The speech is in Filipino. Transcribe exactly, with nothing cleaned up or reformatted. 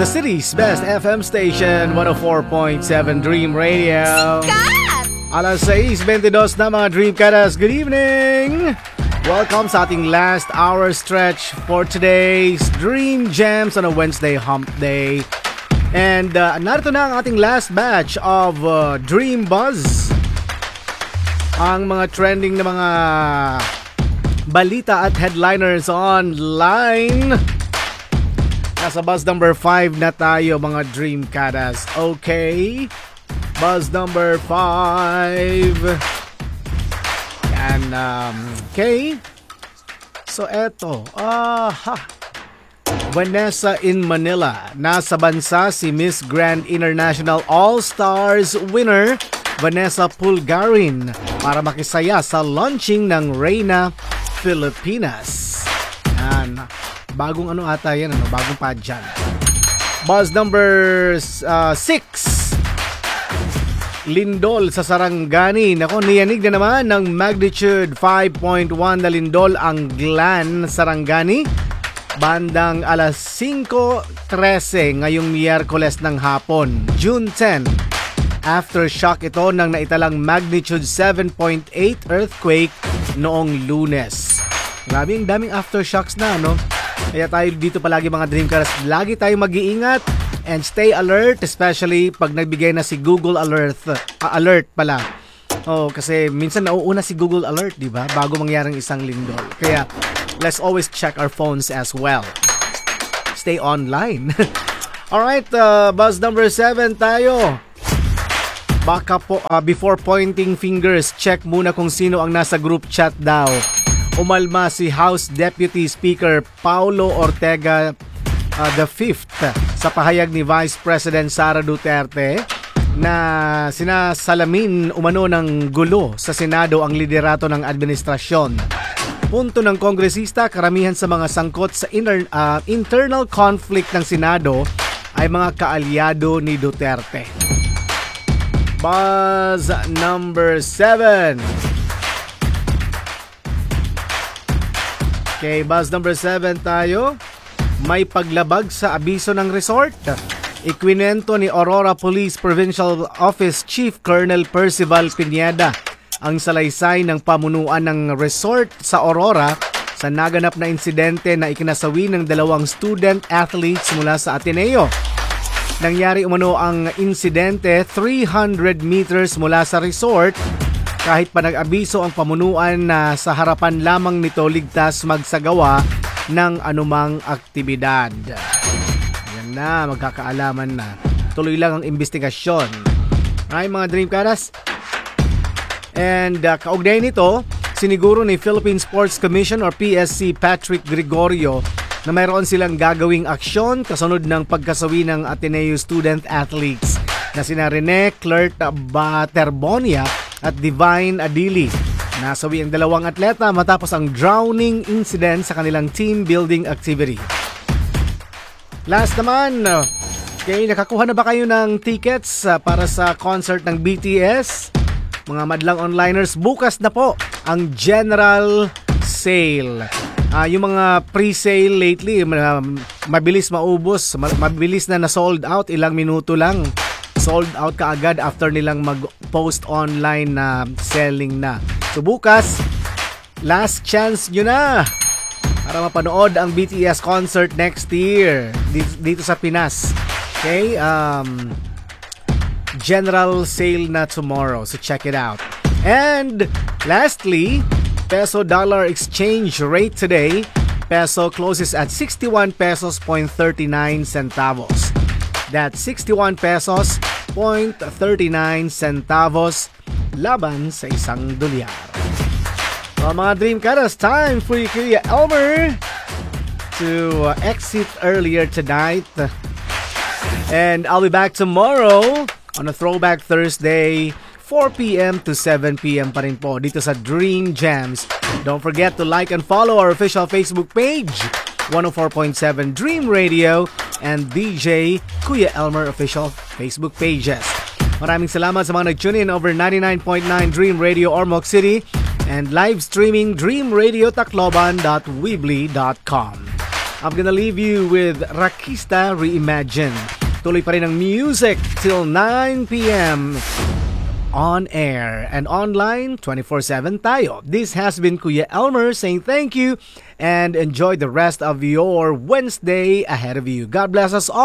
the city's best F M station, one oh four point seven Dream Radio. Kat! Alas sais twenty-two na mga Dream Katas. Good evening! Welcome sa ating last hour stretch for today's Dream Jams on a Wednesday hump day. And uh, narito na ang ating last batch of uh, Dream Buzz. Ang mga trending na mga balita at headliners online. Nasa buzz number five na tayo mga Dream Katas. Okay? Buzz number five. Yan. Um, okay. So eto. Aha. Vanessa in Manila. Nasa bansa si Miss Grand International All-Stars winner Vanessa Pulgarin para makisaya sa launching ng Reyna Filipinas. Yan. Bagong ano ata yan, ano? Bagong pageant. Buzz number uh, six. Lindol sa Sarangani. Nako, niyanig na naman ng magnitude five point one na lindol ang Glan, Sarangani. Bandang alas cinco trese ngayong Miyerkules ng hapon, June tenth. Aftershock ito ng naitalang magnitude seven point eight earthquake noong Lunes. Grabe, ang daming aftershocks na, no? Kaya tayo dito palagi mga Dreamcast, lagi tayong mag-iingat and stay alert, especially pag nagbigay na si Google Alert. Uh, alert pala. Oh, kasi minsan nauuna si Google Alert, di ba? Bago mangyaring isang lindol. Kaya let's always check our phones as well. Stay online. Alright, uh, buzz number seven tayo. Baka po, uh, before pointing fingers, check muna kung sino ang nasa group chat daw. Umalma si House Deputy Speaker Paulo Ortega uh, the fifth sa pahayag ni Vice President Sara Duterte na sinasalamin umano ng gulo sa Senado ang liderato ng administrasyon. Punto ng kongresista, karamihan sa mga sangkot sa inter, uh, internal conflict ng Senado ay mga kaalyado ni Duterte. Buzz number seven. Okay, buzz number seven tayo. May paglabag sa abiso ng resort. Ikwinento ni Aurora Police Provincial Office Chief Colonel Percival Pineda ang salaysay ng pamunuan ng resort sa Aurora sa naganap na insidente na ikinasawi ng dalawang student athletes mula sa Ateneo. Nangyari umano ang insidente three hundred meters mula sa resort. Kahit pa nag-abiso ang pamunuan na sa harapan lamang nito ligtas magsagawa ng anumang aktibidad. Ayan na, magkakaalaman na. Tuloy lang ang investigasyon. Ay mga Dreamcaras. And uh, kaugnay nito, siniguro ni Philippine Sports Commission or P S C Patrick Gregorio na mayroon silang gagawing aksyon kasunod ng pagkasawi ng Ateneo student athletes na sina Rene Clert Baterbonia at Divine Adili. Nasawi ang dalawang atleta matapos ang drowning incident sa kanilang team building activity. Last naman, okay, nakakuha na ba kayo ng tickets para sa concert ng B T S? Mga madlang onliners, bukas na po ang general sale. Uh, yung mga pre-sale lately, mabilis maubos, mabilis na na-sold out, ilang minuto lang. Sold out kaagad after nilang mag-post online na selling na. So bukas, last chance nyo na para mapanood ang B T S concert next year dito, dito sa Pinas. Okay? Um, general sale na tomorrow. So check it out. And lastly, peso-dollar exchange rate today. Peso closes at sixty-one pesos point thirty-nine centavos. That's sixty-one pesos point thirty-nine centavos laban sa isang dolyar. So mga Dreamcatters, time for you, Kuya Elmer, to uh, exit earlier tonight. And I'll be back tomorrow on a Throwback Thursday, four p.m. to seven p.m. pa rin po dito sa Dream Jams. Don't forget to like and follow our official Facebook page, one oh four point seven Dream Radio and D J Kuya Elmer official Facebook pages. Maraming salamat sa mga nag-tune in over ninety-nine point nine Dream Radio Ormoc City and live streaming dream radio tacloban dot weebly dot com. I'm gonna leave you with Rakista Reimagine. Tuloy pa rin ang music till nine p.m. on air and online twenty-four seven tayo. This has been Kuya Elmer saying thank you and enjoy the rest of your Wednesday ahead of you. God bless us all.